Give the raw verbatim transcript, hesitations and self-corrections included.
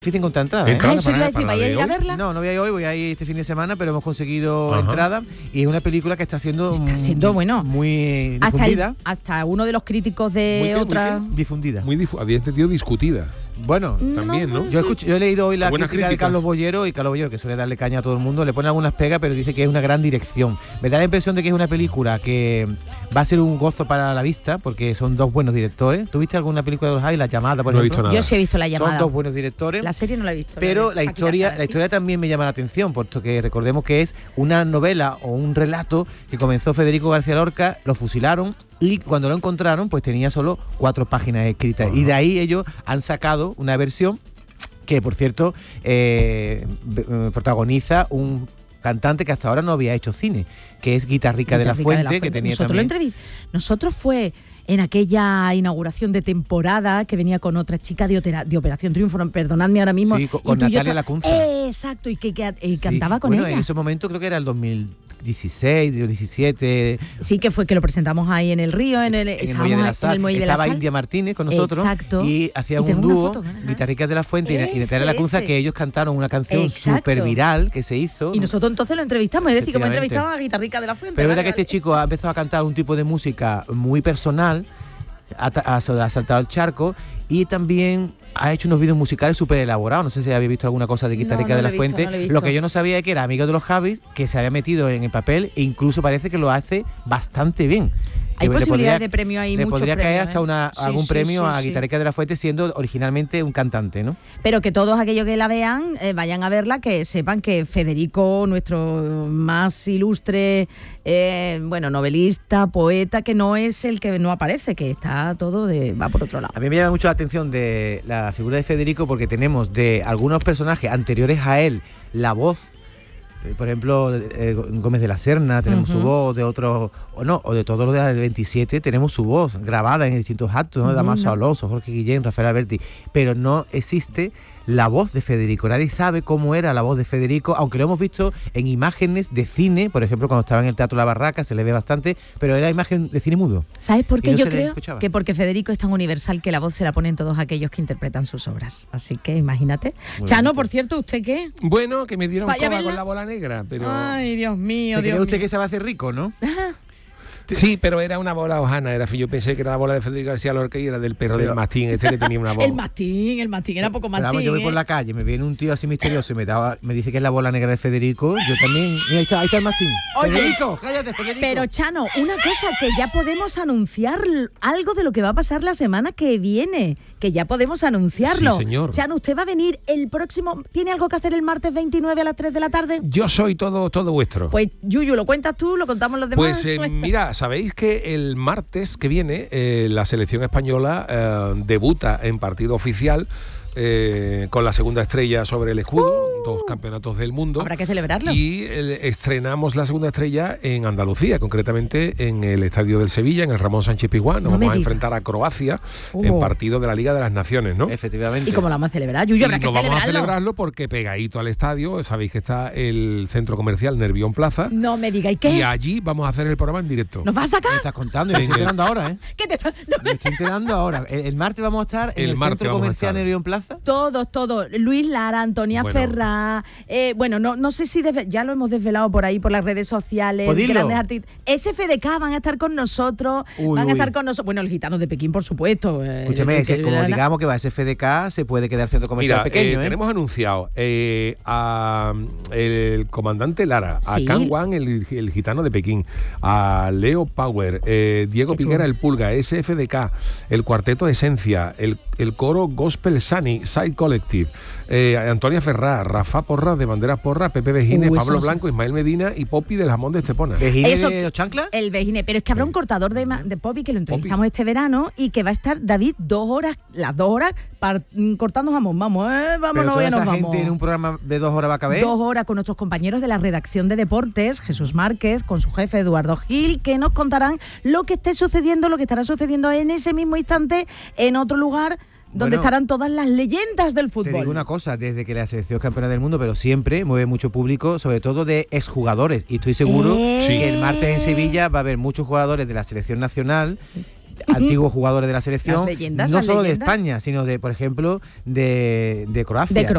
difícil encontrar entradas. ¿eh? Ah, eso iba a decir, ¿vais a ir a verla? No, no voy a ir hoy, voy a ir este fin de semana, pero hemos conseguido Ajá. entrada y es una película que está siendo Está siendo, bueno, muy hasta, difundida. el, hasta uno de los críticos de Muy otra... bien, Difundida. Muy difu había entendido discutida. Bueno, también, ¿no? Yo, escuché, yo he leído hoy la Buenas crítica críticas. de Carlos Bollero y Carlos Bollero, que suele darle caña a todo el mundo, le pone algunas pegas, pero dice que es una gran dirección. Me da la impresión de que es una película que va a ser un gozo para la vista, porque son dos buenos directores. ¿Tú viste alguna película de los Javi? La Llamada, por No he ejemplo. visto nada. Yo sí he visto La Llamada. Son dos buenos directores. La serie no la he visto. Pero de la Paquita historia, Salas, la ¿sí? historia también me llama la atención, puesto que recordemos que es una novela o un relato que comenzó Federico García Lorca, lo fusilaron y cuando lo encontraron pues tenía solo cuatro páginas escritas. Uh-huh. Y de ahí ellos han sacado una versión que, por cierto, eh, protagoniza un cantante que hasta ahora no había hecho cine, que es Guitarrica, de la, Fuente, de la Fuente, que tenía Nosotros también... lo entrevist... Nosotros fue... en aquella inauguración de temporada que venía con otra chica de, opera, de Operación Triunfo, perdonadme ahora mismo. Sí, con, con Natalia Lacunza. Eh, exacto, y que, que eh, sí. cantaba con bueno, ella. En ese momento creo que era el dos mil dieciséis, diecisiete. Sí, que fue que lo presentamos ahí en el Río, en el, en el Muelle de la Sal. Estaba India Martínez con nosotros. Exacto. Y hacían un dúo, Guitarrica de la Fuente ese, y Natalia Lacunza, que ellos cantaron una canción súper viral que se hizo. Y nosotros entonces lo entrevistamos, es decir, como entrevistamos a Guitarrica de la Fuente. Pero es verdad que este chico ha empezado a cantar un tipo de música muy personal, ha, ha, ha saltado el charco y también ha hecho unos vídeos musicales súper elaborados. No sé si habéis visto alguna cosa de Guitarrica no, no de la visto, Fuente. No lo que yo no sabía es que era amigo de los Javis, que se había metido en el papel e incluso parece que lo hace bastante bien. Hay le posibilidades podría, de premio ahí, le muchos podría premios, caer hasta ¿eh? una, sí, algún sí, premio sí, a sí. Guitarrica de la Fuente siendo originalmente un cantante, ¿no? Pero que todos aquellos que la vean, eh, vayan a verla, que sepan que Federico, nuestro más ilustre, eh, bueno, novelista, poeta, que no es el que no aparece, que está todo de va por otro lado. A mí me llama mucho la atención de la figura de Federico porque tenemos de algunos personajes anteriores a él la voz. Por ejemplo, eh, Gómez de la Serna, tenemos uh-huh. su voz, de otros, o no, o de todos los de la veintisiete, tenemos su voz grabada en distintos actos, ¿no? Uh-huh. Damaso Alonso, Jorge Guillén, Rafael Alberti, pero no existe la voz de Federico. Nadie sabe cómo era la voz de Federico, aunque lo hemos visto en imágenes de cine, por ejemplo, cuando estaba en el Teatro La Barraca, se le ve bastante, pero era imagen de cine mudo. ¿Sabes por qué? No yo creo que porque Federico es tan universal que la voz se la ponen todos aquellos que interpretan sus obras. Así que imagínate. Muy Chano, bonito. Por cierto, ¿usted qué? Bueno, que me dieron coba con la bola negra, pero... Ay, Dios mío, ¿Se Dios cree mío. usted que se va a hacer rico, no? Sí, pero era una bola hojana, era, yo pensé que era la bola de Federico García Lorca y era del perro pero, del mastín, este que tenía una bola. El mastín, el mastín, era poco mastín. Vamos, yo voy por la calle, me viene un tío así misterioso y me, daba, me dice que es la bola negra de Federico, yo también, mira, ahí está, ahí está el mastín. Oye, Federico, cállate, Federico. Pero Chano, una cosa, que ya podemos anunciar algo de lo que va a pasar la semana que viene, que ya podemos anunciarlo. Sí, señor. Chano, ¿usted va a venir el próximo, tiene algo que hacer el martes veintinueve a las tres de la tarde? Yo soy todo, todo vuestro. Pues, Yuyu, ¿lo cuentas tú? ¿Lo contamos los demás? Pues, eh, mira, ¿sabéis que el martes que viene eh, la selección española eh, debuta en partido oficial eh, con la segunda estrella sobre el escudo, uh, dos campeonatos del mundo. Habrá que celebrarlo. Y eh, estrenamos la segunda estrella en Andalucía, concretamente en el estadio del Sevilla, en el Ramón Sánchez Pizjuán. Nos no vamos a enfrentar a Croacia uh. en partido de la Liga de las Naciones, ¿no? Efectivamente. ¿Y cómo la vamos a celebrar? Yuyu, habrá y que nos celebrarlo. Vamos a celebrarlo porque pegadito al estadio, sabéis que está el centro comercial Nervión Plaza. No me digáis qué. Y allí vamos a hacer el programa en directo. ¿Nos vas a sacar? Me estás contando, me estoy enterando ahora, ¿eh? ¿Qué te está... no. Me estoy enterando ahora. El, el martes vamos a estar en el, el centro comercial Nervión Plaza. Todos, todos. Luis Lara, Antonia bueno. Ferrá, eh, bueno, no, no sé si desve- ya lo hemos desvelado por ahí, por las redes sociales, pues grandes artistas. S F D K van a estar con nosotros, uy, van uy. a estar con nosotros, bueno, los gitanos de Pekín, por supuesto. Eh, Escúchame, que, como la, digamos que va a S F D K, se puede quedar centro comercial Mira, pequeño, eh, ¿eh? tenemos anunciado eh, a el comandante Lara, ¿Sí? a Can Wan, el, el gitano de Pekín, a Leo Power, eh, Diego Piquera, cool. el Pulga, S F D K, el cuarteto Esencia, el, el coro Gospel Sunny, Side Collective, eh, Antonia Ferrá, Rafa Porras de Banderas Porras, Pepe Vejine, uh, Pablo Blanco, sí. Ismael Medina y Popi del Jamón de Estepona. ¿Vejine Eso, de los chanclas? El Vejine, pero es que habrá un cortador de, de Popi que lo entrevistamos Popi. este verano y que va a estar David dos horas, las dos horas par, cortando jamón. Vamos, eh, vámonos, pero toda nos esa vamos. gente en un programa de dos horas va a caber. Dos horas con nuestros compañeros de la redacción de deportes, Jesús Márquez, con su jefe Eduardo Gil, que nos contarán lo que esté sucediendo, lo que estará sucediendo en ese mismo instante en otro lugar donde bueno, estarán todas las leyendas del fútbol. Te digo una cosa, desde que la selección es campeona del mundo, pero siempre mueve mucho público, sobre todo de exjugadores, y estoy seguro ¿Eh? que el martes en Sevilla va a haber muchos jugadores de la selección nacional antiguos jugadores de la selección, leyendas, no solo leyendas. de España, sino de, por ejemplo, de, de Croacia. De Croacia.